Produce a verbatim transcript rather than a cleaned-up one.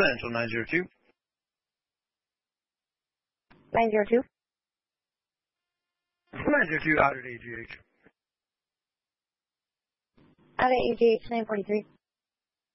Central nine zero two. nine zero two. nine zero two, out at A G H. Out at A G H nine forty-three.